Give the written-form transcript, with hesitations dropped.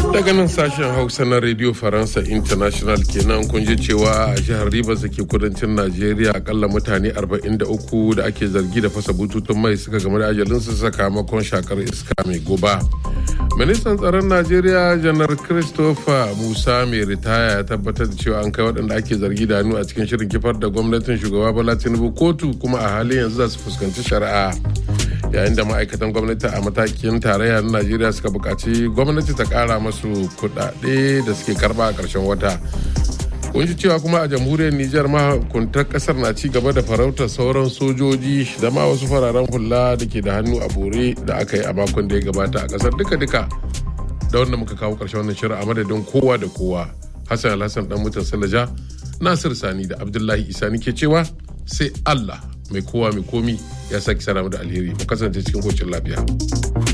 Daga nan sashen Hausa na Radio Faransa International kenan kun ji cewa a jihar Rivers da ke kudancin Najeriya akalla mutane 43 da ake zargi da fasa bututun mai suka game da ajalinsu sakamakon shakar iska mai guba. Ministan tsaron Najeriya Janar Christopher Musa mai ritaya ya tabbatar da cewa an kai waɗanda ake zargi da hannu a cikin shirin kifar da gwamnatin shugaba Bola Tinubu kotu kuma a halin yanzu za su fuskanci shari'a. Yayin da ma'aikatan gwamnati a matakin tarayya na Najeriya suka buƙaci gwamnati ta ƙara masu kuɗaɗe da suke karɓa a ƙarshen wata. Kun ji cewa kuma a jamhuriyar Nijar mahukuntar ƙasar na ci gaba da farautar sauran sojoji da ma wasu fararen hula da ke da hannu a bore da aka yi a makon da ya gabata a ƙasar duka-duka. Da wanda muka kawo ƙarshen wannan shirin a madadin kowa da kowa. Hassan Alhassan dan mutan Salaja, Nasir Sani da Abdullahi Isa ke cewa sai Allah mai kowa mai komi ya saki sana da alheri mu kasance cikin kocin lafiya.